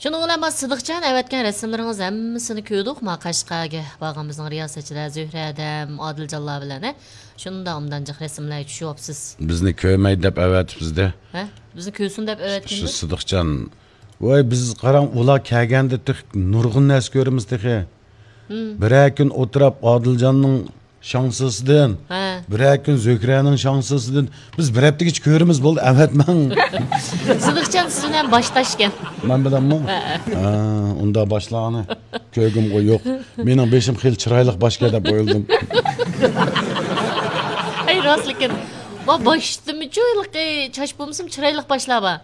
Şunun bilan Sıdıqcan əvətgan rəsmləriniz hamısını gördük. Ma Qashqarga bağımızın riyasətçilər Zöhrə Adam, Adilcanlar bilan. Şunda umdancıq rəsmlər düşüyapsız. Bizni köymey dep əvətibizdə. Hə? Bizni köysün dep əvətgindi. Şu Sıdıqcan. Vay biz qaran ular kəlgəndə nurgun nəs görümüz texi. Bir gün oturub Adilcanның şansısıdın. Bir gün Zöhrənin şansısıdın. Biz bir hafta hiç körümüz boldu. Əvətmən. Sıdıqcan sizinlə başdaşkən. Mən biləmmi? Onda başlağını köygüm qoy yox. Menin beşim xil çıraylıq başqa da qoyuldum. Hayır rastlıkın. Baştımı çoylıq çaş bulmuşum çıraylıq başlaba.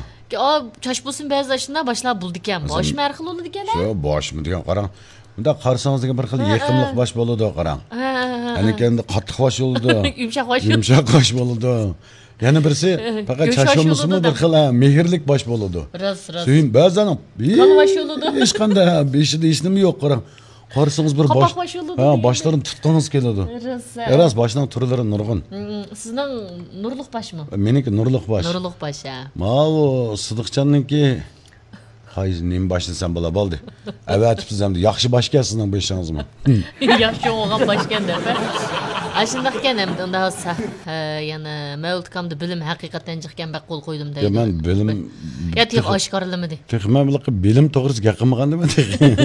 Çaş bulsun beyazlaşında başlaba buldu iken. Baş mı erxil oldu iken? Şu baş mı diyen qaran. Bunda qarsanızdaki bir xil yekimlik baş boludu qaran. Yani kendi qattiq baş oldu. Yumşaq baş boludu. Yani birisi fakat çaşılması mı bir xil mehirlik baş boludu. Ras. Suyun bazen Kalı baş oldu. Hiç kanda beşi değişti mi yok qaran. Qarsanız bir baş. Başların tutqanız keledi. Ras başdan turları nurgun. Sizden nurluq baş mı? Meniki nurluq baş. Nurluq baş ya. Mao Sıdıqcanınki Hayır, neyim başını sen bala baldı. Evet, bizimde yaxşı baş gelsin başınız mı? Yaxşı olan baş geldi. Aşındaqken hem daha yani mevlutkamda bilim hakikaten çıkken bak kol koydum deydi. Ya ben bilim... Ya tek aşkarılamadı. Tek ben bilim doğrusu yakınmağandı mı?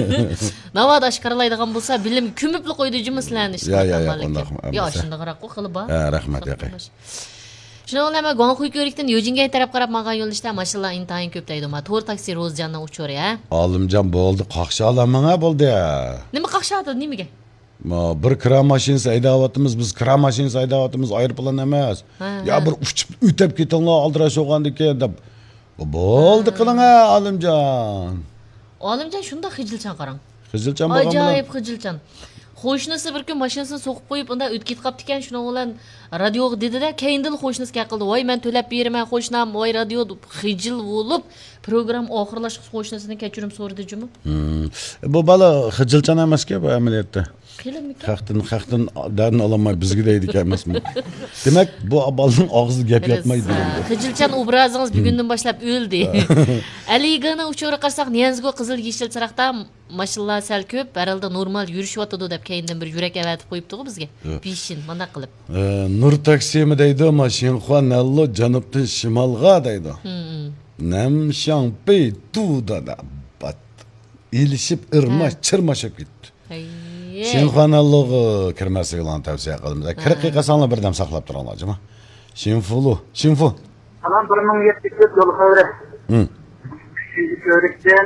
Navad aşkaralaydıgan bulsa bilim kümüplü koydu cümleslerini işte. Ya aşında qarak o kılıba. Rahmet yakay. Şunu olama Guanghui körükten Yojinga taraf qarab mağan yolda maşallah intayın köp deydi. Tor taksi Rozcandan uçuyor ya. Alimcan boldu, qaqşa alamana boldu ya. Nima qaqşadı, nimege? Bir kira maşinasi aydavatımız, biz kira maşinasi aydavatımız ayrıplan emas. Ya bir uçup ütep ketinglar aldiraş olgandik deb. Boldu qıling Alimcan. Alimcan şunda xijilchan qarang. Xijilchan bo'lgan. Ajoyib xijilchan. Qo'shnisi bir kun mashinasini so'qib qo'yib, unda o'tkit qapti ekan, shuni bilan radio dedi-da, keyindil qo'shnisiga qildi. Voy, men to'lab beraman qo'shnam, voy radio xijil bo'lib, program oxirlashib qo'shnisini kechirim so'radi jumi. Bu bola xijilchan emas-ku bu amaliyotda. Qilinmi? Xalqdan darni ololmay bizga deydi emasmi? Demak, bu abalning og'zida gap yotmaydi. Xijilchan obrazingiz bugundan boshlab o'ldi. Aligani uchora qarsak, Niyazgo qizil yeshil chiroqda mashallah sal ko'p, baralda normal yurishyotdi deb keyindan bir yurak avatib qo'yibdi-ku bizga. Pishin, mana qilib. Nur taksimi deydi, Mashinxon Nallo janubdan shimolga deydi. Namshang Pey Tuda bat. İlişip irma çırmaşıp gitti. Şinxonallığı kirməsiyla tavsiye qılımız. 40 dəqiqə sanla birdən saxlab duralım acaba. Şinfu. Tamam, 1700 yol xəvri. Üçüncü körükdən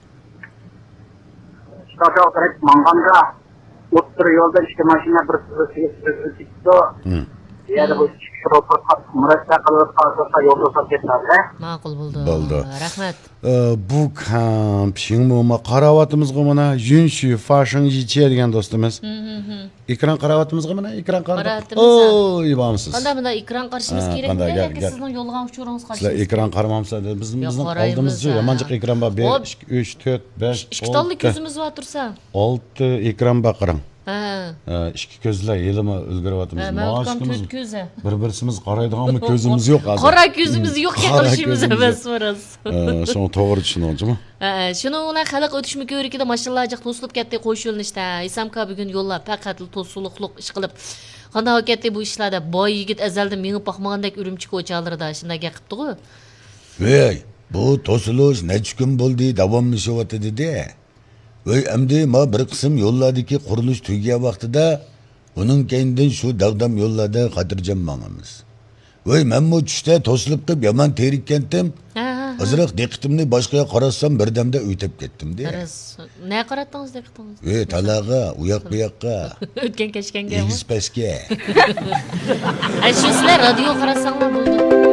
ştaşa otaraq manganda otur yolda işte maşina bir sızı yani bu Murat'ta kalıp kalırsa yolda satıyorlar. Maqul buldu. Rahmet. Bu kamp şingmuma qaravatımızga mana Yunshi Fashion Yiche degan do'stimiz. Ekran qaravatımızga mana ekran qarab. Oy, ibamsiz. Qanday bunda ekran qarashimiz kerak edi. Sizning yo'lgan uchuringiz qarashingiz. Sizlar ekran qaramamsa bizning oldimizda yamanchiq ekran bor. 1 3 4 5 2 tonli ko'zimiz bor tursa. 6 ekran bor qarang. İki gözler yelimi ülgürevatımız. Maaşımız bir-birsimiz qaraydiganmi ko'zimiz yo'q hozir. Qora ko'zimiz yo'q, qarashimiz emas so'ras. Şunu to'g'ri tushunolchimi? Shuni ular xalq o'tishmi ko'rikida mashallah jiq to'silib ketdi qo'sh yo'lnishda. Isamka bugun yo'llab faqat to'suluqliq ish qilib. Qanday ketdi bu ishlarda? Boy yigit azalda mengib boqmagandek Urumchi ko'chalarida shunday gapibdi-ku. Voy, bu to'silish necha kun bo'ldi davomlashyapti dedi. Voy, endi ma bir qism yo'llardagi qurilish tugagan vaqtida uning keyindan shu dag'dam yo'llarda xotirjam mangamiz. Voy, men bu tushda to'silib qilib yomon terikkandim. Azroq diqqatimni boshqaga qarasam birdamda o'tib ketdim-da. Ne qaratdingiz diqqatingiz? Talaga, u yoq-bu yoqqa. O'tgan kechganga. Egiz pastga. Shu sizlar radio qarasanglar bo'ldi.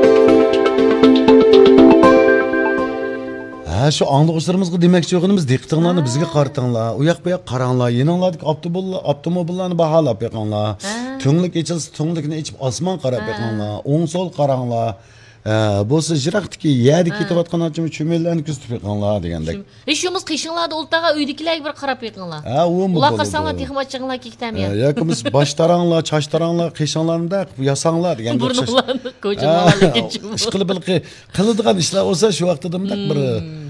Şu anlıqçılarımızga demek çoğunumuz diqqatinglarni bizga qaratinglar. U yoq bu yoq qaranglar. Yeninglardagi avtomobillarni baholab beqinglar. Tunglik ichilsa tunglikni ichib osmon qarab beqinglar. O'ng so'l qaranglar. Bo'lsa jiraqdiki yerda ketayotgan ochimi cho'mellarni kuzatib beqinglar degandek. Ishimiz qishinglarda o'ltaga uydagilarga bir qarab beqinglar. O'mi ular qarsanglar texmatchinglar ketamiya. Yo'qimiz bosh taranglar, choch taranglar, qishinglarni yasanglar degandek. Burninglarni ko'chalarga ketib. Ish qilib qiladigan ishlar olsa shu vaqtda bir